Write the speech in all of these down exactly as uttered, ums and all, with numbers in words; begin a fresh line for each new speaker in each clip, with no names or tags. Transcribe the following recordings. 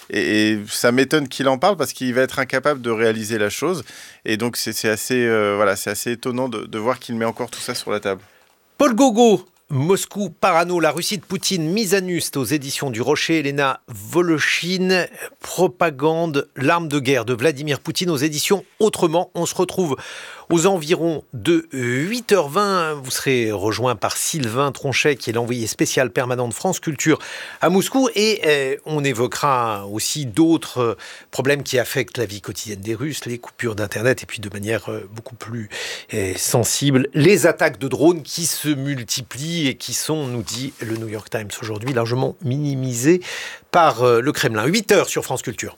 Et, et ça m'étonne qu'il en parle parce qu'il va être incapable de réaliser la chose. Et donc, c'est, c'est, assez, euh, voilà, c'est assez étonnant de, de voir qu'il met encore tout ça sur la table.
Paul Gauguin, Moscou, Parano, la Russie de Poutine, mise à nu, c'est aux éditions du Rocher. Elena Volochine, Propagande, l'arme de guerre de Vladimir Poutine aux éditions Autrement. On se retrouve aux environs de huit heures vingt. Vous serez rejoint par Sylvain Tronchet, qui est l'envoyé spécial permanent de France Culture à Moscou. Et euh, on évoquera aussi d'autres problèmes qui affectent la vie quotidienne des Russes, les coupures d'Internet, et puis de manière euh, beaucoup plus euh, sensible, les attaques de drones qui se multiplient et qui sont, nous dit le New York Times aujourd'hui, largement minimisées par euh, le Kremlin. huit heures sur France Culture.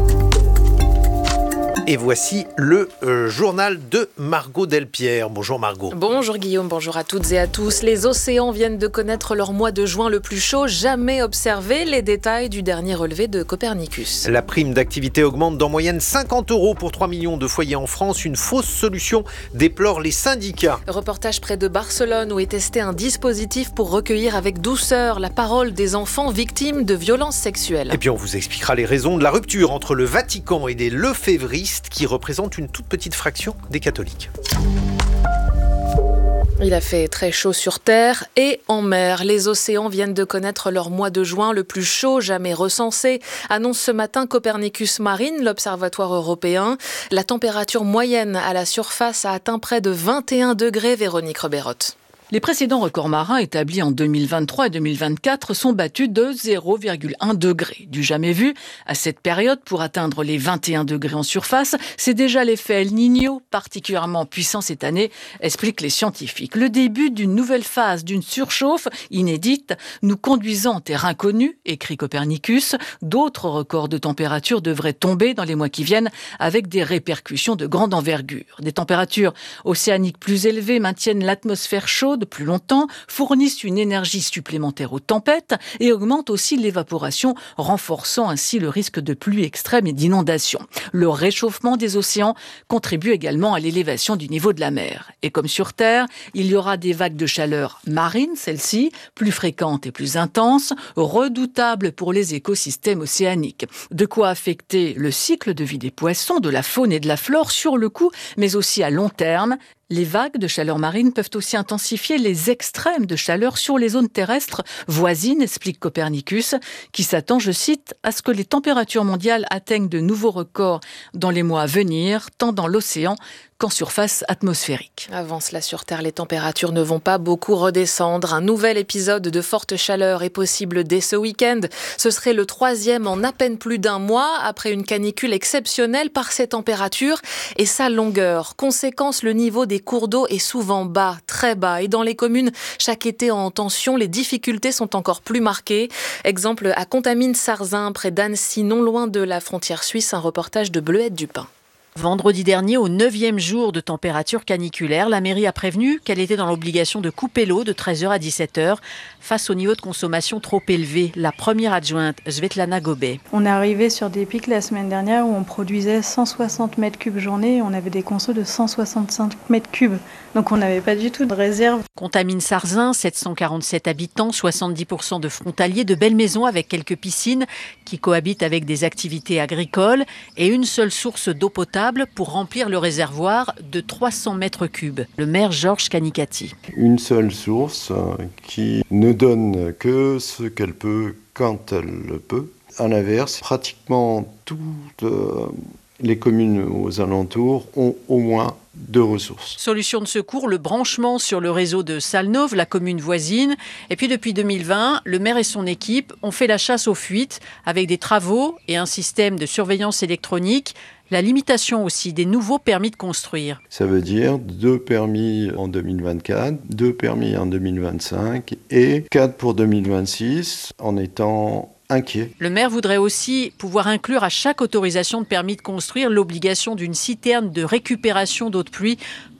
Et voici le euh, journal de Margot Delpierre. Bonjour Margot.
Bonjour Guillaume, bonjour à toutes et à tous. Les océans viennent de connaître leur mois de juin le plus chaud jamais observé. Les détails du dernier relevé de Copernicus.
La prime d'activité augmente d'en moyenne cinquante euros pour trois millions de foyers en France. Une fausse solution, déplorent les syndicats.
Reportage près de Barcelone où est testé un dispositif pour recueillir avec douceur la parole des enfants victimes de violences sexuelles.
Et puis on vous expliquera les raisons de la rupture entre le Vatican et des lefévristes qui représentent une toute petite fraction des catholiques.
Il a fait très chaud sur terre et en mer. Les océans viennent de connaître leur mois de juin le plus chaud jamais recensé, annonce ce matin Copernicus Marine, l'observatoire européen. La température moyenne à la surface a atteint près de vingt et un degrés, Véronique Reberotte.
Les précédents records marins établis en deux mille vingt-trois et deux mille vingt-quatre sont battus de zéro virgule un degré. Du jamais vu à cette période pour atteindre les vingt et un degrés en surface, c'est déjà l'effet El Niño, particulièrement puissant cette année, expliquent les scientifiques. Le début d'une nouvelle phase, d'une surchauffe inédite, nous conduisant en terre inconnue, écrit Copernicus. D'autres records de température devraient tomber dans les mois qui viennent avec des répercussions de grande envergure. Des températures océaniques plus élevées maintiennent l'atmosphère chaude plus longtemps, fournissent une énergie supplémentaire aux tempêtes et augmentent aussi l'évaporation, renforçant ainsi le risque de pluies extrêmes et d'inondations. Le réchauffement des océans contribue également à l'élévation du niveau de la mer. Et comme sur Terre, il y aura des vagues de chaleur marines, celles-ci, plus fréquentes et plus intenses, redoutables pour les écosystèmes océaniques. De quoi affecter le cycle de vie des poissons, de la faune et de la flore sur le coup, mais aussi à long terme. Les vagues de chaleur marine peuvent aussi intensifier les extrêmes de chaleur sur les zones terrestres voisines, explique Copernicus, qui s'attend, je cite, à ce que les températures mondiales atteignent de nouveaux records dans les mois à venir, tant dans l'océan qu'en surface atmosphérique.
Avant cela, sur Terre, les températures ne vont pas beaucoup redescendre. Un nouvel épisode de forte chaleur est possible dès ce week-end. Ce serait le troisième en à peine plus d'un mois, après une canicule exceptionnelle par ses températures et sa longueur. Conséquence, le niveau des cours d'eau est souvent bas, très bas. Et dans les communes, chaque été en tension, les difficultés sont encore plus marquées. Exemple à Contamine-Sarzin, près d'Annecy, non loin de la frontière suisse, un reportage de Bleuette Dupin.
Vendredi dernier, au neuvième jour de température caniculaire, la mairie a prévenu qu'elle était dans l'obligation de couper l'eau de treize heures à dix-sept heures face au niveau de consommation trop élevé. La première adjointe, Svetlana Gobet.
On est arrivé sur des pics la semaine dernière où on produisait cent soixante mètres cubes journée et on avait des consos de cent soixante-cinq mètres cubes. Donc on n'avait pas du tout de réserve.
Contamine-Sarzin, sept cent quarante-sept habitants, soixante-dix pour cent de frontaliers, de belles maisons avec quelques piscines qui cohabitent avec des activités agricoles et une seule source d'eau potable pour remplir le réservoir de trois cents mètres cubes. Le maire Georges Canicati.
Une seule source qui ne donne que ce qu'elle peut quand elle le peut. À l'inverse, pratiquement toutes les communes aux alentours ont au moins deux ressources.
Solution de secours, le branchement sur le réseau de Salnov, la commune voisine. Et puis depuis deux mille vingt, le maire et son équipe ont fait la chasse aux fuites avec des travaux et un système de surveillance électronique. La limitation aussi des nouveaux permis de construire.
Ça veut dire deux permis en deux mille vingt-quatre, deux permis en deux mille vingt-cinq et quatre pour deux mille vingt-six en étant inquiet.
Le maire voudrait aussi pouvoir inclure à chaque autorisation de permis de construire l'obligation d'une citerne de récupération d'eau de pluie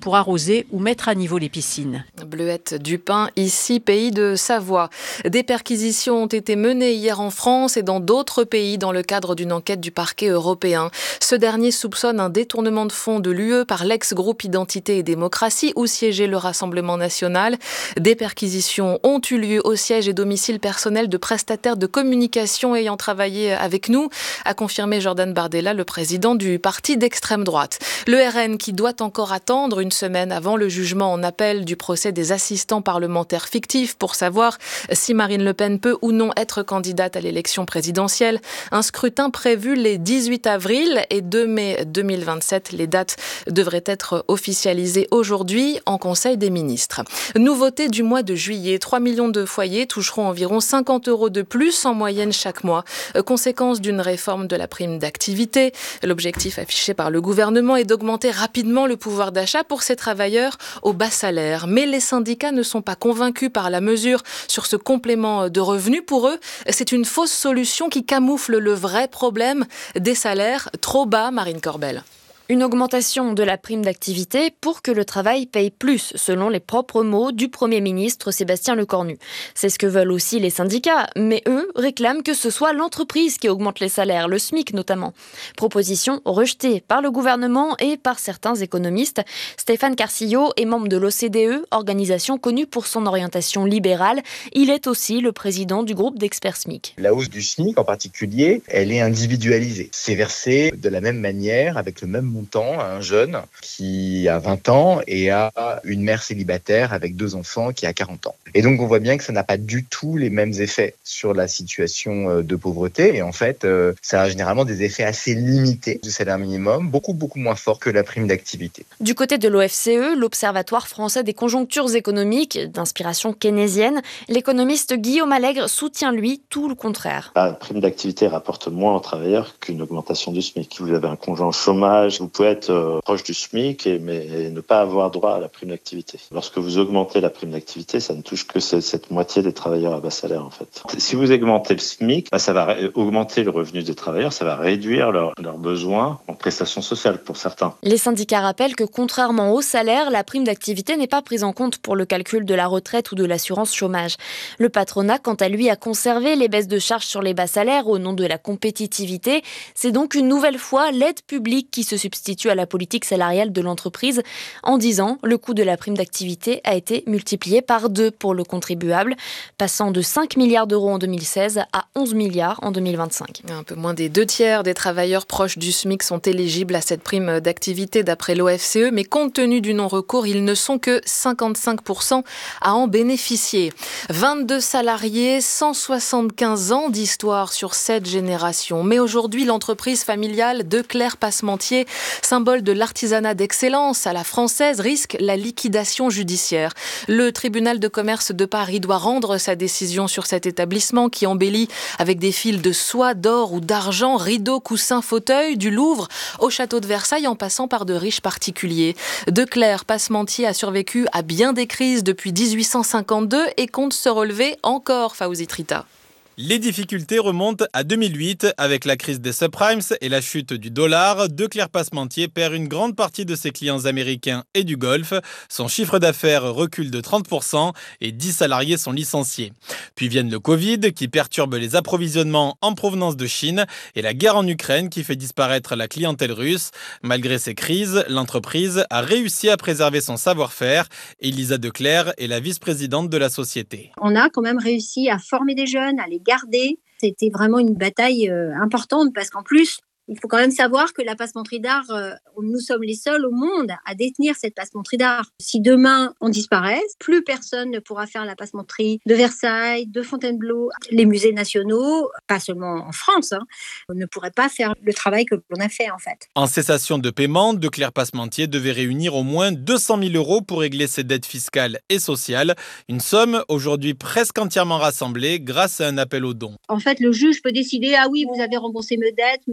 pour arroser ou mettre à niveau les piscines.
Bleuette du Pin, ici, pays de Savoie. Des perquisitions ont été menées hier en France et dans d'autres pays dans le cadre d'une enquête du parquet européen. Ce dernier soupçonne un détournement de fonds de l'U E par l'ex-groupe Identité et Démocratie où siégeait le Rassemblement national. Des perquisitions ont eu lieu au siège et domicile personnel de prestataires de communication ayant travaillé avec nous, a confirmé Jordan Bardella, le président du parti d'extrême droite. Le R N qui doit encore attendre une semaine avant le jugement en appel du procès des assistants parlementaires fictifs pour savoir si Marine Le Pen peut ou non être candidate à l'élection présidentielle. Un scrutin prévu les dix-huit avril et deux mai deux mille vingt-sept. Les dates devraient être officialisées aujourd'hui en Conseil des ministres. Nouveauté du mois de juillet, trois millions de foyers toucheront environ cinquante euros de plus en moyenne chaque mois. Conséquence d'une réforme de la prime d'activité. L'objectif affiché par le gouvernement est d'augmenter rapidement le pouvoir d'achat pour ces travailleurs au bas salaire. Mais les syndicats ne sont pas convaincus par la mesure sur ce complément de revenus. Pour eux, c'est une fausse solution qui camoufle le vrai problème des salaires trop bas, Marine Corbel.
Une augmentation de la prime d'activité pour que le travail paye plus, selon les propres mots du Premier ministre Sébastien Lecornu. C'est ce que veulent aussi les syndicats, mais eux réclament que ce soit l'entreprise qui augmente les salaires, le SMIC notamment. Proposition rejetée par le gouvernement et par certains économistes. Stéphane Carcillo est membre de l'O C D E, organisation connue pour son orientation libérale. Il est aussi le président du groupe d'experts SMIC.
La hausse du SMIC en particulier, elle est individualisée. C'est versé de la même manière, avec le même montant à un jeune qui a vingt ans et a une mère célibataire avec deux enfants qui a quarante ans. Et donc on voit bien que ça n'a pas du tout les mêmes effets sur la situation de pauvreté et en fait ça a généralement des effets assez limités du salaire minimum, beaucoup beaucoup moins forts que la prime d'activité.
Du côté de l'O F C E, l'Observatoire français des conjonctures économiques d'inspiration keynésienne, l'économiste Guillaume Allègre soutient lui tout le contraire.
La prime d'activité rapporte moins aux travailleurs qu'une augmentation du SMIC. Vous avez un conjoint au chômage, vous pouvez être euh, proche du SMIC et, mais, et ne pas avoir droit à la prime d'activité. Lorsque vous augmentez la prime d'activité, ça ne touche que cette, cette moitié des travailleurs à bas salaire en fait. Si vous augmentez le SMIC, bah, ça va ré- augmenter le revenu des travailleurs, ça va réduire leurs leur besoins en prestations sociales pour certains.
Les syndicats rappellent que contrairement au salaire, la prime d'activité n'est pas prise en compte pour le calcul de la retraite ou de l'assurance chômage. Le patronat, quant à lui, a conservé les baisses de charges sur les bas salaires au nom de la compétitivité. C'est donc une nouvelle fois l'aide publique qui se substitue à la politique salariale de l'entreprise. En dix ans, le coût de la prime d'activité a été multiplié par deux pour le contribuable, passant de cinq milliards d'euros en deux mille seize à onze milliards en deux mille vingt-cinq.
Un peu moins des deux tiers des travailleurs proches du SMIC sont éligibles à cette prime d'activité d'après l'O F C E, mais compte tenu du non-recours, ils ne sont que cinquante-cinq pour cent à en bénéficier. vingt-deux salariés, cent soixante-quinze ans d'histoire sur sept générations. Mais aujourd'hui, l'entreprise familiale de Claire Passementier, symbole de l'artisanat d'excellence à la française, risque la liquidation judiciaire. Le tribunal de commerce de Paris doit rendre sa décision sur cet établissement qui embellit avec des fils de soie, d'or ou d'argent, rideaux, coussins, fauteuils, du Louvre au château de Versailles en passant par de riches particuliers. De Claire Passementier a survécu à bien des crises depuis dix-huit cent cinquante-deux et compte se relever encore, Fawzi Trita.
Les difficultés remontent à deux mille huit avec la crise des subprimes et la chute du dollar. De Claire Passementier perd une grande partie de ses clients américains et du Golfe. Son chiffre d'affaires recule de trente pour cent et dix salariés sont licenciés. Puis viennent le Covid qui perturbe les approvisionnements en provenance de Chine et la guerre en Ukraine qui fait disparaître la clientèle russe. Malgré ces crises, l'entreprise a réussi à préserver son savoir-faire. Elisa De Claire est la vice-présidente de la société.
On a quand même réussi à former des jeunes, à les garder. C'était vraiment une bataille euh, importante parce qu'en plus, il faut quand même savoir que la passementerie d'art, euh, nous sommes les seuls au monde à détenir cette passementerie d'art. Si demain on disparaît, plus personne ne pourra faire la passementerie de Versailles, de Fontainebleau. Les musées nationaux, pas seulement en France, hein, ne pourraient pas faire le travail que l'on a fait en fait.
En cessation de paiement, De Claire Passementier devait réunir au moins deux cent mille euros pour régler ses dettes fiscales et sociales. Une somme aujourd'hui presque entièrement rassemblée grâce à un appel aux dons.
En fait, le juge peut décider, ah oui, vous avez remboursé mes dettes, mais on estime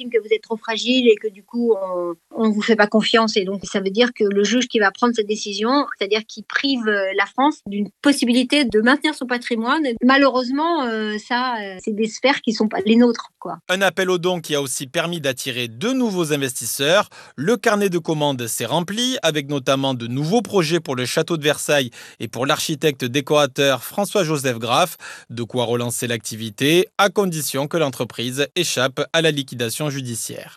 estime que vous êtes trop fragile et que du coup, on ne vous fait pas confiance. Et donc, ça veut dire que le juge qui va prendre cette décision, c'est-à-dire qu'il prive la France d'une possibilité de maintenir son patrimoine. Malheureusement, euh, ça, euh, c'est des sphères qui ne sont pas les nôtres, quoi.
Un appel aux dons qui a aussi permis d'attirer de nouveaux investisseurs. Le carnet de commandes s'est rempli, avec notamment de nouveaux projets pour le château de Versailles et pour l'architecte décorateur François-Joseph Graff. De quoi relancer l'activité, à condition que l'entreprise échappe à la liquidation judiciaire.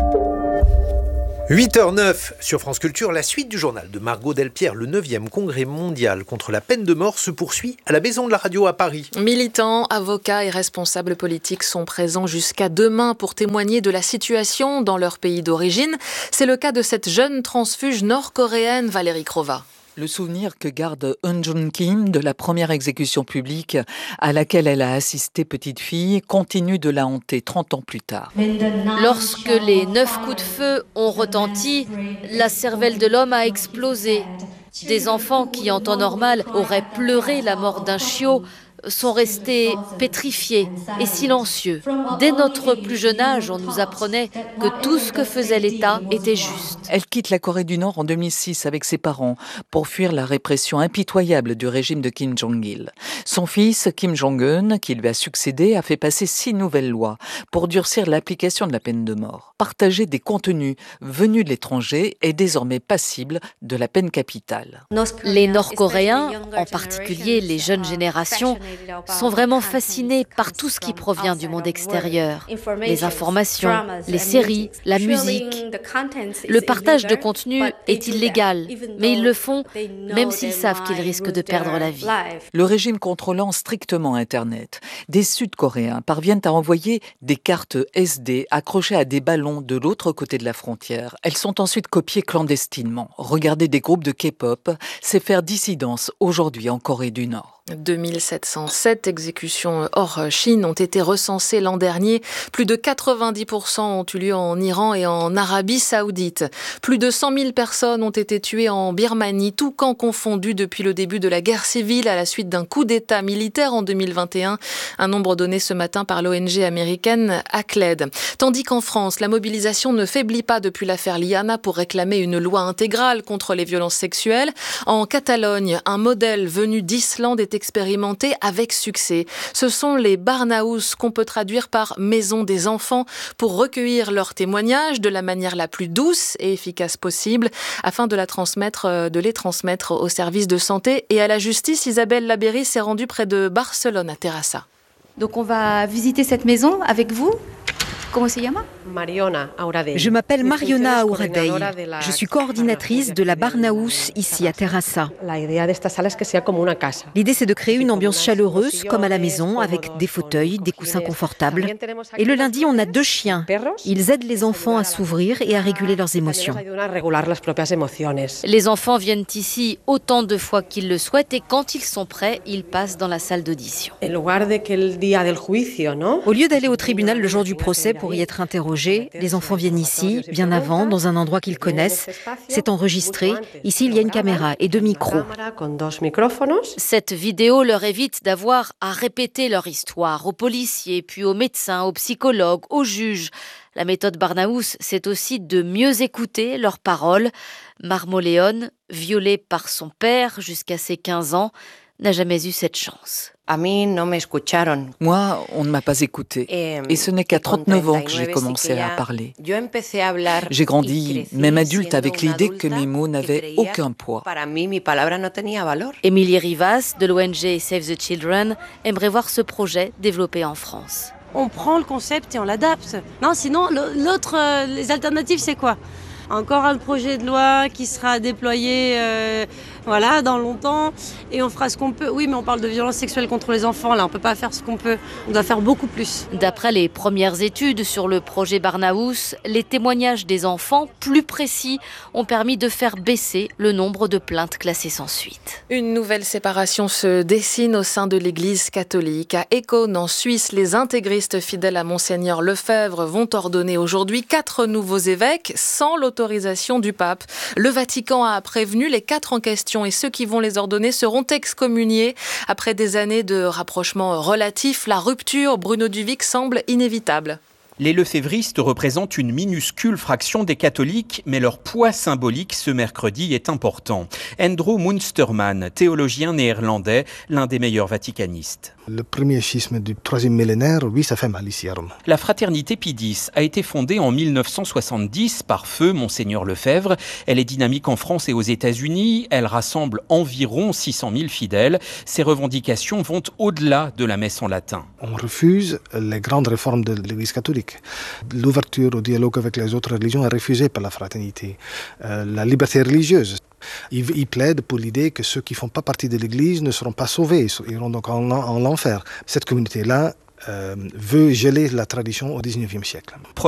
huit heures neuf sur France Culture, la suite du journal de Margot Delpierre. Le neuvième congrès mondial contre la peine de mort se poursuit à la Maison de la Radio à Paris.
Militants, avocats et responsables politiques sont présents jusqu'à demain pour témoigner de la situation dans leur pays d'origine. C'est le cas de cette jeune transfuge nord-coréenne, Valérie Crova.
Le souvenir que garde Eun Jun Kim de la première exécution publique à laquelle elle a assisté petite fille continue de la hanter trente ans plus tard.
Lorsque les neuf coups de feu ont retenti, la cervelle de l'homme a explosé. Des enfants qui, en temps normal, auraient pleuré la mort d'un chiot, sont restés pétrifiés et silencieux. Dès notre plus jeune âge, on nous apprenait que tout ce que faisait l'État était juste.
Elle quitte la Corée du Nord en deux mille six avec ses parents pour fuir la répression impitoyable du régime de Kim Jong-il. Son fils, Kim Jong-un, qui lui a succédé, a fait passer six nouvelles lois pour durcir l'application de la peine de mort. Partager des contenus venus de l'étranger est désormais passible de la peine capitale.
Les Nord-Coréens, en particulier les jeunes générations, sont vraiment fascinés par tout ce qui provient du monde extérieur. Les informations, les séries, la musique. Le partage de contenu est illégal, mais ils le font même s'ils savent qu'ils risquent de perdre la vie.
Le régime contrôlant strictement Internet, des Sud-Coréens parviennent à envoyer des cartes S D accrochées à des ballons de l'autre côté de la frontière. Elles sont ensuite copiées clandestinement. Regarder des groupes de K-pop, c'est faire dissidence aujourd'hui en Corée du Nord.
deux mille sept cent sept exécutions hors Chine ont été recensées l'an dernier. Plus de quatre-vingt-dix pour cent ont eu lieu en Iran et en Arabie Saoudite. Plus de cent mille personnes ont été tuées en Birmanie, tous camps confondus depuis le début de la guerre civile à la suite d'un coup d'État militaire en deux mille vingt et un. Un nombre donné ce matin par l'O N G américaine A C L E D. Tandis qu'en France, la mobilisation ne faiblit pas depuis l'affaire Liana pour réclamer une loi intégrale contre les violences sexuelles. En Catalogne, un modèle venu d'Islande est expérimenté avec succès. Ce sont les Barnahus qu'on peut traduire par maison des enfants pour recueillir leurs témoignages de la manière la plus douce et efficace possible afin de, la transmettre, de les transmettre aux services de santé et à la justice. Isabelle Labéry s'est rendue près de Barcelone à Terrassa.
Donc on va visiter cette maison avec vous. Comment se llama ?
Je m'appelle Mariona Auradei. Je suis coordinatrice de la Barnahus ici à Terrassa. L'idée, c'est de créer une ambiance chaleureuse comme à la maison avec des fauteuils, des coussins confortables. Et le lundi, on a deux chiens. Ils aident les enfants à s'ouvrir et à réguler leurs émotions.
Les enfants viennent ici autant de fois qu'ils le souhaitent et quand ils sont prêts, ils passent dans la salle d'audition.
Au lieu d'aller au tribunal le jour du procès pour y être interrogés, les enfants viennent ici, bien avant, dans un endroit qu'ils connaissent. C'est enregistré. Ici, il y a une caméra et deux micros.
Cette vidéo leur évite d'avoir à répéter leur histoire aux policiers, puis aux médecins, aux psychologues, aux juges. La méthode Barnahus, c'est aussi de mieux écouter leurs paroles. Marmoléon, violée par son père jusqu'à ses quinze ans, n'a jamais eu cette chance.
Moi, on ne m'a pas écouté. Et ce n'est qu'à trente-neuf ans que j'ai commencé à parler. J'ai grandi, même adulte, avec l'idée que mes mots n'avaient aucun poids.
Émilie Rivas, de l'O N G Save the Children, aimerait voir ce projet développé en France.
On prend le concept et on l'adapte. Non, sinon, l'autre, euh, les alternatives, c'est quoi ? Encore un projet de loi qui sera déployé euh, voilà, dans longtemps et on fera ce qu'on peut. Oui, mais on parle de violence sexuelle contre les enfants, là, on ne peut pas faire ce qu'on peut. On doit faire beaucoup plus.
D'après les premières études sur le projet Barnahus, les témoignages des enfants, plus précis, ont permis de faire baisser le nombre de plaintes classées sans suite.
Une nouvelle séparation se dessine au sein de l'Église catholique. À Écône, en Suisse, les intégristes fidèles à Monseigneur Lefebvre vont ordonner aujourd'hui quatre nouveaux évêques sans l'autorisation du pape. Le Vatican a prévenu les quatre en question et ceux qui vont les ordonner seront excommuniés. Après des années de rapprochement relatif, la rupture, Bruno Duvic, semble inévitable.
Les lefévristes représentent une minuscule fraction des catholiques, mais leur poids symbolique ce mercredi est important. Andrew Munsterman, théologien néerlandais, l'un des meilleurs vaticanistes.
Le premier schisme du troisième millénaire, oui, ça fait mal ici à Rome.
La fraternité Pie X a été fondée en mille neuf cent soixante-dix par feu Monseigneur Lefebvre. Elle est dynamique en France et aux États-Unis. Elle rassemble environ six cent mille fidèles. Ses revendications vont au-delà de la messe en latin.
On refuse les grandes réformes de l'Église catholique. L'ouverture au dialogue avec les autres religions est refusée par la fraternité. Euh, la liberté religieuse. Ils, ils plaident pour l'idée que ceux qui ne font pas partie de l'Église ne seront pas sauvés, ils iront donc en, en enfer. Cette communauté-là euh, veut geler la tradition au dix-neuvième siècle.